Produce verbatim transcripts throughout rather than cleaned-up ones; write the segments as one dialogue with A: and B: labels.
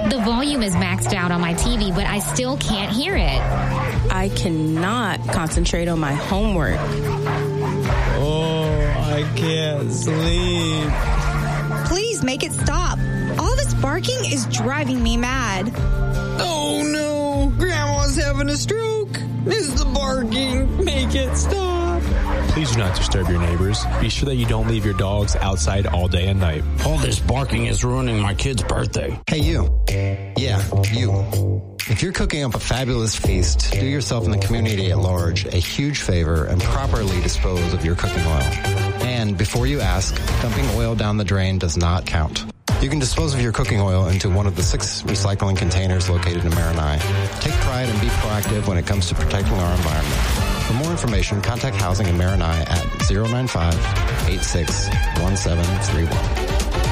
A: The volume is maxed out on my T V, but I still can't hear it.
B: I cannot concentrate on my homework.
C: Oh, I can't sleep.
D: Please make it stop. All this barking is driving me mad.
C: Oh no, Grandma's having a stroke. It's the barking. Make it stop.
E: Please do not disturb your neighbors. Be sure that you don't leave your dogs outside all day and night.
F: All this barking is ruining my kid's birthday.
G: Hey, you. Yeah, you. If you're cooking up a fabulous feast, do yourself and the community at large a huge favor and properly dispose of your cooking oil. And before you ask, dumping oil down the drain does not count. You can dispose of your cooking oil into one of the six recycling containers located in Maranai. Take pride and be proactive when it comes to protecting our environment. For more information, contact Housing in Maranai at zero nine five, eight six one seven three one.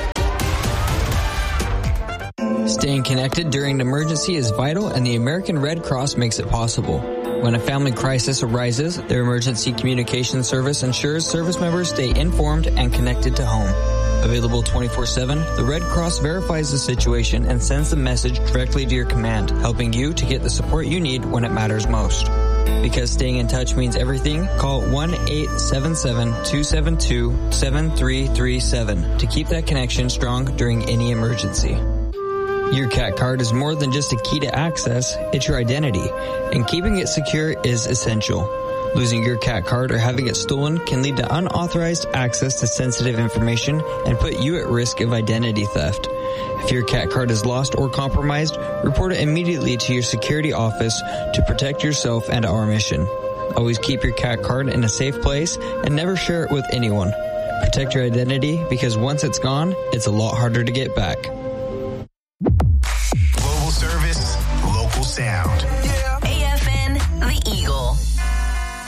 H: Staying connected during an emergency is vital, and the American Red Cross makes it possible. When a family crisis arises, their emergency communication service ensures service members stay informed and connected to home. Available twenty-four seven, the Red Cross verifies the situation and sends the message directly to your command, helping you to get the support you need when it matters most. Because staying in touch means everything, call one eight seven seven, two seven two, seven three three seven to keep that connection strong during any emergency. Your CAT card is more than just a key to access, it's your identity, and keeping it secure is essential. Losing your CAT card or having it stolen can lead to unauthorized access to sensitive information and put you at risk of identity theft. If your CAT card is lost or compromised, report it immediately to your security office to protect yourself and our mission. Always keep your CAT card in a safe place and never share it with anyone. Protect your identity, because once it's gone, it's a lot harder to get back.
I: Global service, local sound.